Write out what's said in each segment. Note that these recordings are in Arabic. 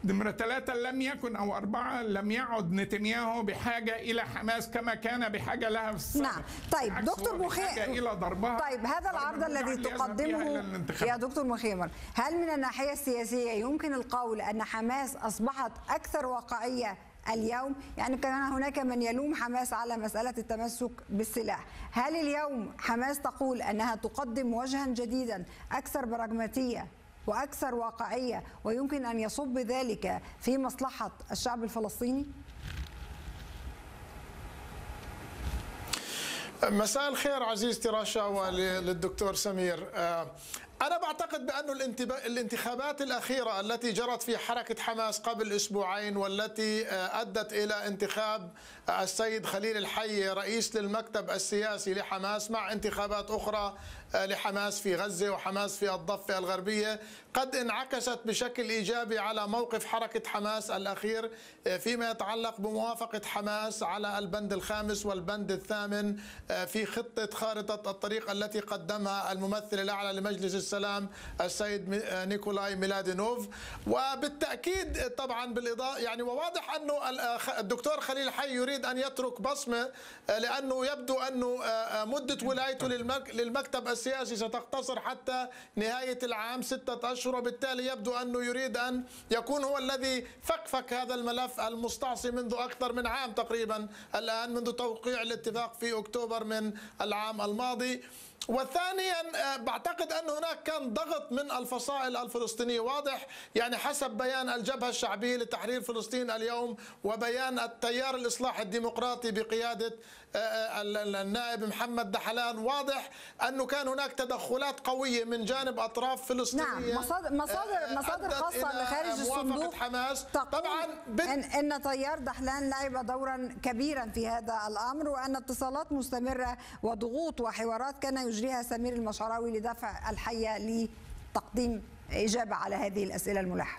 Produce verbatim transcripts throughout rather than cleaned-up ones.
نمرة ثلاثة، لم يكن أو أربعة، لم يعد نتنياهو بحاجة إلى حماس كما كان بحاجة لها في السابق. نعم. طيب دكتور مخيمر، إلى ضربها. طيب هذا العرض الذي تقدمه يا دكتور مخيمر، هل من الناحية السياسية يمكن القول أن حماس أصبحت أكثر واقعية اليوم؟ يعني كان هناك من يلوم حماس على مسألة التمسك بالسلاح، هل اليوم حماس تقول أنها تقدم وجها جديدا أكثر براغماتية وأكثر واقعية ويمكن أن يصب ذلك في مصلحة الشعب الفلسطيني؟ مساء الخير عزيزتي رشا وللدكتور سمير. أنا بعتقد بأن الانتخابات الأخيرة التي جرت في حركة حماس قبل أسبوعين والتي أدت إلى انتخاب السيد خليل الحي رئيس للمكتب السياسي لحماس مع انتخابات أخرى لحماس في غزة وحماس في الضفة الغربية قد انعكست بشكل إيجابي على موقف حركة حماس الأخير فيما يتعلق بموافقة حماس على البند الخامس والبند الثامن في خطة خارطة الطريق التي قدمها الممثل الأعلى لمجلس السلام السيد نيكولاي ميلادينوف. وبالتأكيد طبعا بالإضافة يعني وواضح أنه الدكتور خليل الحي يريد أن يترك بصمة، لأنه يبدو أنه مدة ولايته للمكتب السياسي ستقتصر حتى نهاية العام ستة أشهر، وبالتالي يبدو أنه يريد أن يكون هو الذي فكفك هذا الملف المستعصي منذ أكثر من عام تقريبا الآن، منذ توقيع الاتفاق في أكتوبر من العام الماضي. وثانيا بعتقد أن هناك كان ضغط من الفصائل الفلسطينية واضح، يعني حسب بيان الجبهة الشعبية لتحرير فلسطين اليوم وبيان التيار الإصلاح الديمقراطي بقيادة النائب محمد دحلان، واضح أنه كان هناك تدخلات قوية من جانب أطراف فلسطينية. نعم، مصادر مصادر مصادر خاصة لخارج الصندوق حماس طبعا إن, إن تيار دحلان لعب دورا كبيرا في هذا الأمر، وأن اتصالات مستمرة وضغوط وحوارات كان يجريها سمير المشعراوي لدفع الحية لتقديم إجابة على هذه الأسئلة الملحة.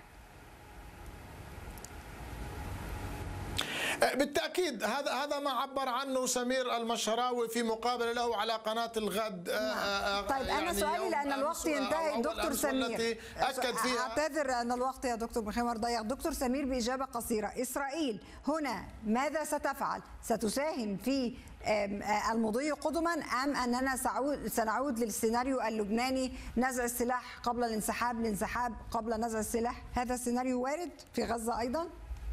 بالتأكيد هذا هذا ما عبر عنه سمير المشعراوي في مقابلة له على قناة الغد. نعم. طيب يعني أنا سؤالي لأن الوقت ينتهي دكتور سمير، أكد فيها أعتذر أن الوقت يا دكتور مخيمر ضيق. دكتور سمير بإجابة قصيرة، إسرائيل هنا ماذا ستفعل؟ ستساهم في المضي قدما أم أننا سنعود للسيناريو اللبناني نزع السلاح قبل الانسحاب، الانسحاب قبل نزع السلاح؟ هذا السيناريو وارد في غزة أيضا؟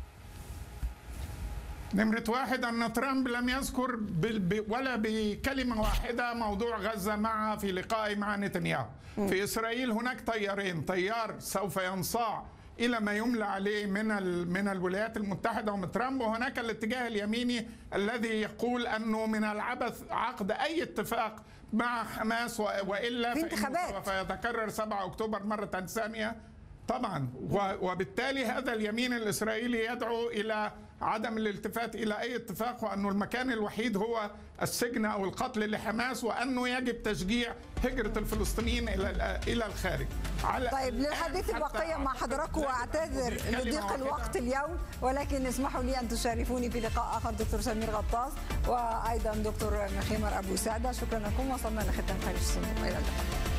نمرة واحد أن ترامب لم يذكر ولا بكلمة واحدة موضوع غزة مع في لقائه مع نتنياهو. في إسرائيل هناك تيارين، تيار سوف ينصاع إلى ما يملى عليه من من الولايات المتحدة ومن ترامب، وهناك الاتجاه اليميني الذي يقول أنه من العبث عقد أي اتفاق مع حماس وإلا فإنه سوف يتكرر سبعة أكتوبر مرة ثانية طبعا. وبالتالي هذا اليمين الإسرائيلي يدعو إلى عدم الالتفات إلى أي اتفاق، وأنه المكان الوحيد هو السجن أو القتل لحماس، وأنه يجب تشجيع هجرة الفلسطينيين إلى إلى الخارج. طيب للحديث بقية مع حضراتكم، وأعتذر لضيق الوقت اليوم، ولكن اسمحوا لي أن تشاركوني في لقاء آخر دكتور سمير غطاس وأيضا دكتور مخيمر أبو سعدة. شكرا لكم، وصلنا لختام خارج الصندوق. إلى اللقاء.